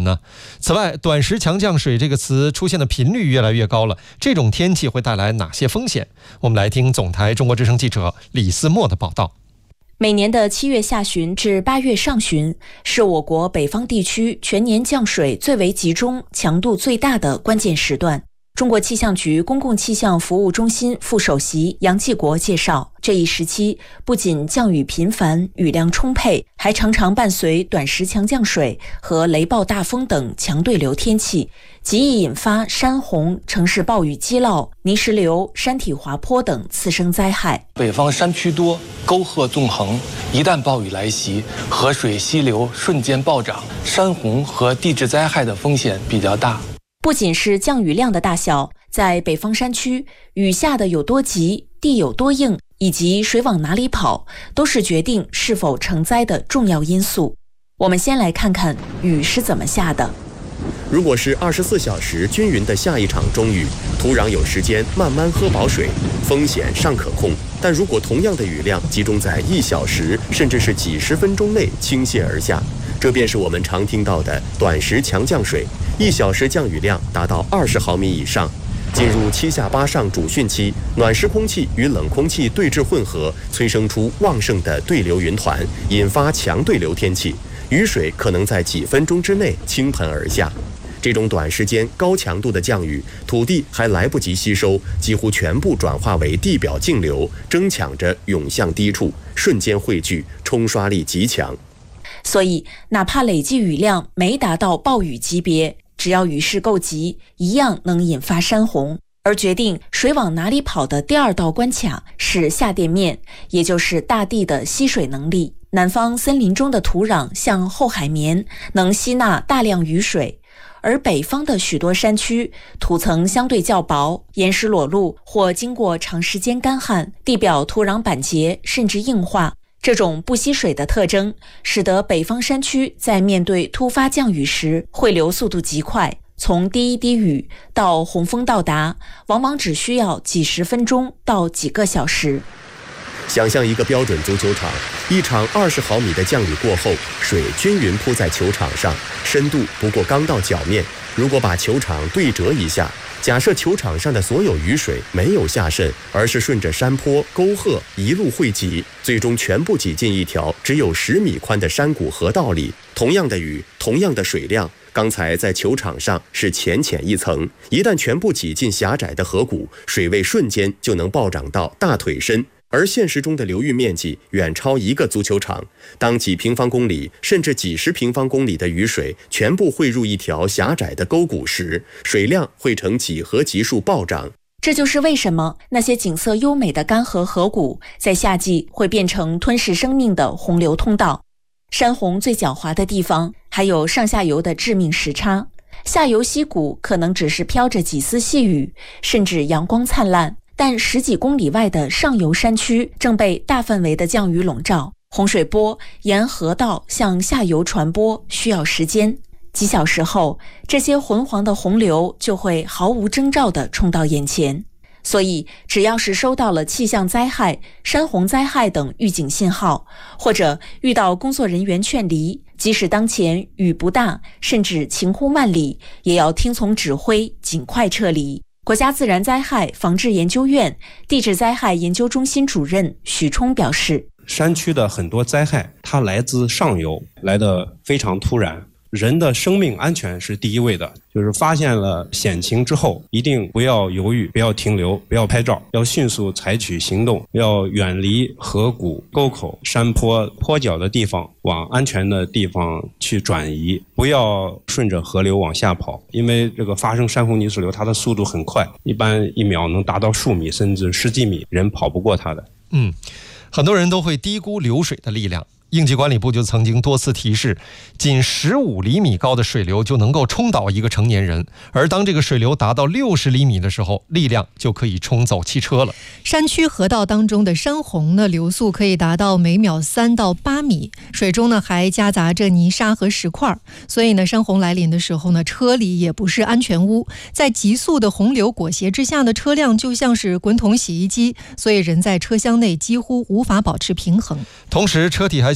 呢？此外，短时强降水这个词出现的频率越来越高了，这种天气会带来哪些风险？我们来听总台中国之声记者李思墨的报道。 每年的7月下旬至8月上旬是我国北方地区全年降水最为集中、强度最大的关键时段。中国气象局公共气象服务中心副首席杨继国介绍，这一时期不仅降雨频繁、雨量充沛，还常常伴随短时强降水和雷暴大风等强对流天气，极易引发山洪、城市暴雨积涝、泥石流、山体滑坡等次生灾害。 北方山区多，沟壑纵横，一旦暴雨来袭，河水溪流瞬间暴涨，山洪和地质灾害的风险比较大。 不仅是降雨量的大小，在北方山区，雨下的有多急、地有多硬，以及水往哪里跑，都是决定是否成灾的重要因素。我们先来看看雨是怎么下的。 如果是24小时均匀的下一场中雨，土壤有时间慢慢喝饱水，风险尚可控。但如果同样的雨量集中在1小时甚至是几十分钟内倾泻而下，这便是我们常听到的短时强降水，1小时降雨量达到20毫米以上。进入7下8上主汛期，暖湿空气与冷空气对峙混合，催生出旺盛的对流云团，引发强对流天气，雨水可能在几分钟之内倾盆而下。这种短时间高强度的降雨，土地还来不及吸收，几乎全部转化为地表径流，争抢着涌向低处，瞬间汇聚，冲刷力极强。 所以，哪怕累计雨量没达到暴雨级别，只要雨势够急，一样能引发山洪。而决定水往哪里跑的第二道关卡是下垫面，也就是大地的吸水能力。南方森林中的土壤像厚海绵，能吸纳大量雨水。而北方的许多山区土层相对较薄，岩石裸露或经过长时间干旱，地表土壤板结甚至硬化。这种不吸水的特征，使得北方山区在面对突发降雨时，汇流速度极快，从第一滴雨到洪峰到达，往往只需要几十分钟到几个小时。 想象一个标准足球场，一场20毫米的降雨过后，水均匀铺在球场上，深度不过刚到脚面。如果把球场对折一下，假设球场上的所有雨水没有下渗，而是顺着山坡、沟壑一路汇集，最终全部挤进一条只有10米宽的山谷河道里。同样的雨，同样的水量，刚才在球场上是浅一层，一旦全部挤进狭窄的河谷，水位瞬间就能暴涨到大腿深。而现实中的流域面积远超一个足球场，当几平方公里甚至几十平方公里的雨水全部汇入一条狭窄的沟谷时，水量会呈几何级数暴涨。 这就是为什么那些景色优美的干涸河谷在夏季会变成吞噬生命的洪流通道。山洪最狡猾的地方还有上下游的致命时差，下游溪谷可能只是飘着几丝细雨，甚至阳光灿烂，但10几公里外的上游山区正被大范围的降雨笼罩，洪水波沿河道向下游传播需要时间。几小时后，这些浑黄的洪流就会毫无征兆地冲到眼前。所以，只要是收到了气象灾害、山洪灾害等预警信号，或者遇到工作人员劝离，即使当前雨不大，甚至晴空万里，也要听从指挥，尽快撤离。国家自然灾害防治研究院地质灾害研究中心主任许冲表示， 山区的很多灾害它来自上游，来得非常突然，人的生命安全是第一位的，就是发现了险情之后，一定不要犹豫，不要停留，不要拍照，要迅速采取行动，要远离河谷、沟口、山坡、坡脚的地方，往安全的地方去转移，不要顺着河流往下跑，因为这个发生山洪泥石流，它的速度很快，一般1秒能达到数米甚至10几米，人跑不过它的。 很多人都会低估流水的力量。应急管理部就曾经多次提示，仅15厘米高的水流就能够冲倒一个成年人，而当这个水流达到60厘米的时候，力量就可以冲走汽车了。 山区河道当中的山洪呢，流速可以达到每秒3到8米，水中呢还夹杂着泥沙和石块，所以呢山洪来临的时候呢，车里也不是安全屋，在急速的洪流裹挟之下呢，车辆就像是滚筒洗衣机，所以人在车厢内几乎无法保持平衡。 同时，车体还接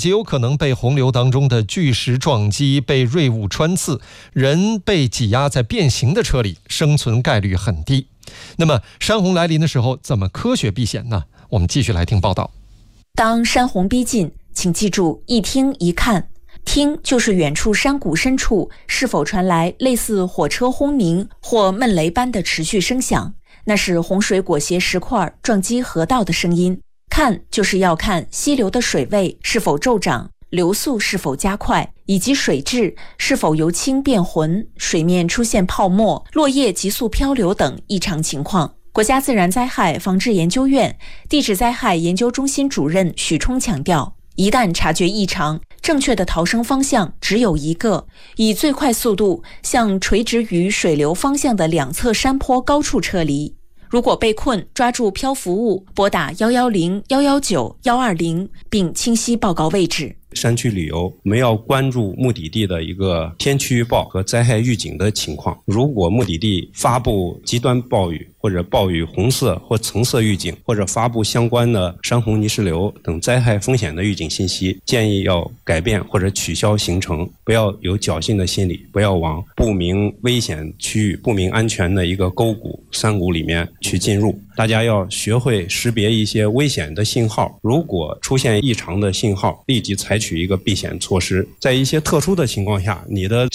极有可能被洪流当中的巨石撞击，被锐物穿刺，人被挤压在变形的车里，生存概率很低。那么山洪来临的时候，怎么科学避险呢？我们继续来听报道。 当山洪逼近，请记住一听一看。听就是远处山谷深处是否传来类似火车轰鸣或闷雷般的持续声响，那是洪水裹挟石块撞击河道的声音。看就是要看溪流的水位是否骤涨，流速是否加快，以及水质是否由清变浑，水面出现泡沫、落叶急速漂流等异常情况。国家自然灾害防治研究院地质灾害研究中心主任许冲强调，一旦察觉异常，正确的逃生方向只有一个，以最快速度向垂直于水流方向的两侧山坡高处撤离。如果被困，抓住漂浮物，拨打110、119、120，并清晰报告位置。 山区旅游，我们要关注目的地的一个天气预报和灾害预警的情况。如果目的地发布极端暴雨或者暴雨红色或橙色预警，或者发布相关的山洪泥石流等灾害风险的预警信息，建议要改变或者取消行程，不要有侥幸的心理，不要往不明危险区域、不明安全的一个沟谷、山谷里面去进入。大家要学会识别一些危险的信号，如果出现异常的信号，立即采取一个避险措施。在一些特殊的情况下，你的